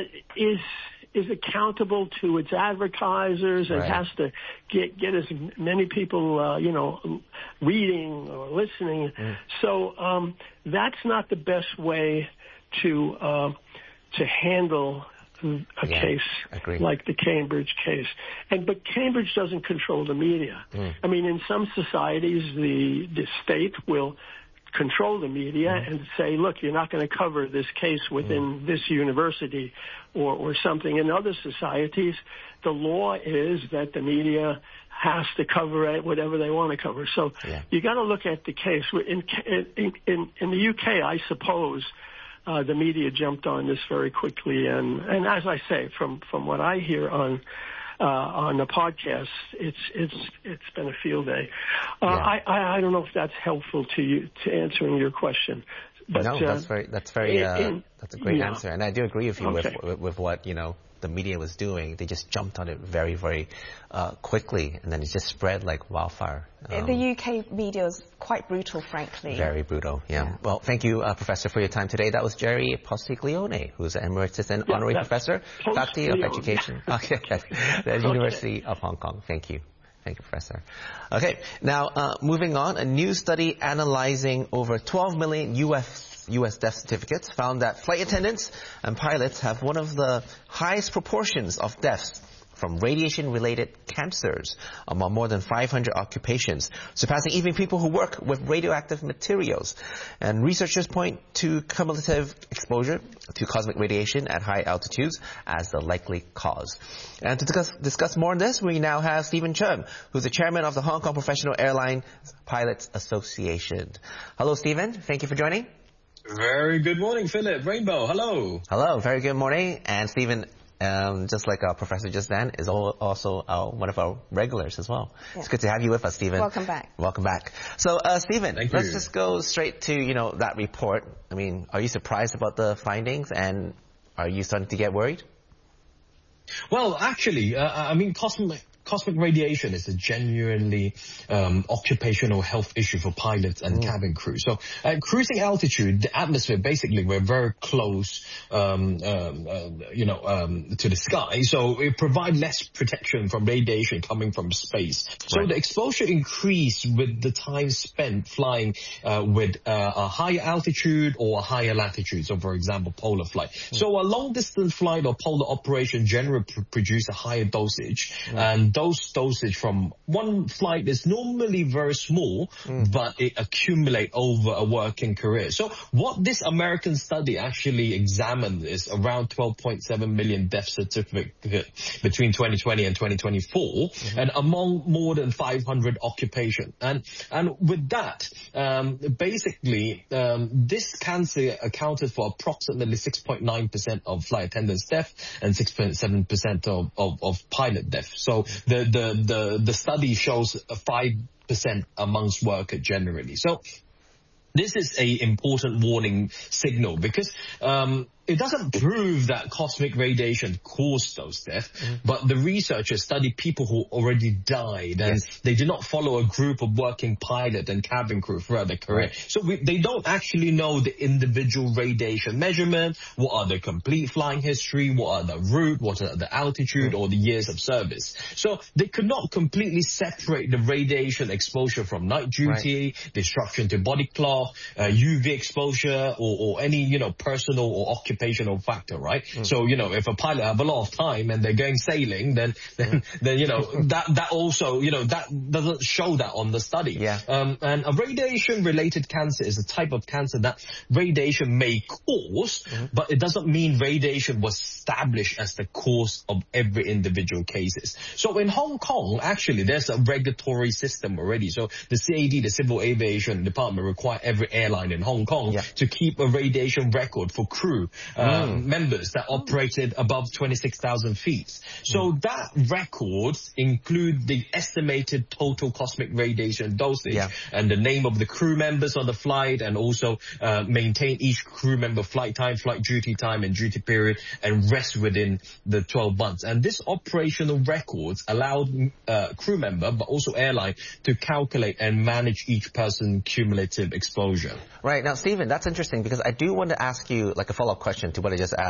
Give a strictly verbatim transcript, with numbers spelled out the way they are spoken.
is is accountable to its advertisers and right. has to get get as many people, uh, you know, reading or listening. Mm. So um, that's not the best way to uh, to handle a yeah, case agree. like the Cambridge case. And but Cambridge doesn't control the media. Mm. I mean, in some societies, the the state will control the media mm. and say, look, you're not going to cover this case within mm. this university or, or something. In other societies, the law is that the media has to cover it, whatever they want to cover. So yeah. you got to look at the case. In, in, in, in the U K, I suppose, uh, the media jumped on this very quickly. And, and as I say, from, from what I hear on Uh, on the podcast, it's it's it's been a field day. Uh, yeah. I, I I don't know if that's helpful to you to answering your question. But, no, that's very that's very uh, in, that's a great yeah. answer, and I do agree with you okay. with, with with what you know the media was doing. They just jumped on it very very uh, quickly, and then it just spread like wildfire. Um, the U K media is quite brutal, frankly. Very brutal, yeah. yeah. Well, thank you, uh, Professor, for your time today. That was Jerry Postiglione, who's an emeritus and yeah, honorary professor, Faculty of Education, okay, the okay. University of Hong Kong. Thank you. Thank you, Professor. Okay, now uh, moving on, a new study analyzing over twelve million U S U S death certificates found that flight attendants and pilots have one of the highest proportions of deaths from radiation-related cancers among more than five hundred occupations, surpassing even people who work with radioactive materials. And researchers point to cumulative exposure to cosmic radiation at high altitudes as the likely cause. And to discuss, discuss more on this, we now have Stephen Cheung, who's the chairman of the Hong Kong Professional Airline Pilots Association. Hello, Stephen. Thank you for joining. Very good morning, Philip. Rainbow, hello. Hello, very good morning. And Stephen, Um, just like our professor just then, is also uh, one of our regulars as well. Yeah. It's good to have you with us, Stephen. Welcome back. Welcome back. So, uh, Stephen, Thank let's you. just go straight to, you know, that report. I mean, are you surprised about the findings, and are you starting to get worried? Well, actually, uh, I mean, cosmic... Cosmic radiation is a genuinely um, occupational health issue for pilots and mm. cabin crew. So at cruising altitude, the atmosphere, basically, we're very close, um, um, uh, you know, um, to the sky. So it provides less protection from radiation coming from space. So right. the exposure increase with the time spent flying uh, with uh, a higher altitude or a higher latitude. So, for example, polar flight. Mm. So a long-distance flight or polar operation generally pr produce a higher dosage. Mm. And those dosage from one flight is normally very small, mm. but it accumulate over a working career. So what this American study actually examined is around twelve point seven million death certificates between twenty twenty and twenty twenty-four, mm-hmm. and among more than five hundred occupations. And and with that, um, basically, um, this cancer accounted for approximately six point nine percent of flight attendants' death and six point seven percent of, of, of pilot death. So the, the, the, the study shows a five percent amongst workers generally. So this is a important warning signal because um, it doesn't prove that cosmic radiation caused those deaths, mm-hmm. but the researchers studied people who already died, and yes. they did not follow a group of working pilot and cabin crew throughout their career. Right. So we, they don't actually know the individual radiation measurement, what are the complete flying history, what are the route, what are the altitude, mm-hmm. or the years of service. So they could not completely separate the radiation exposure from night duty, right. disruption to body clock, uh, U V exposure, or, or any, you know, personal or occupational occupational factor, right? Mm. So, you know, if a pilot have a lot of time and they're going sailing, then, then, mm. then, you know, that, that also, you know, that doesn't show that on the study. Yeah. Um, and a radiation-related cancer is a type of cancer that radiation may cause, mm-hmm. but it doesn't mean radiation was established as the cause of every individual cases. So in Hong Kong, actually, there's a regulatory system already. So the C A D, the Civil Aviation Department, require every airline in Hong Kong yeah. to keep a radiation record for crew um, mm. members that operated above twenty-six thousand feet. So mm. that records include the estimated total cosmic radiation dosage yeah. and the name of the crew members on the flight, and also uh, maintain each crew member flight time, flight duty time, and duty period, and rest within the twelve months. And this operational records allowed uh, crew member, but also airline, to calculate and manage each person's cumulative exposure. Right. Now, Stephen, that's interesting, because I do want to ask you like a follow-up question to what I just asked.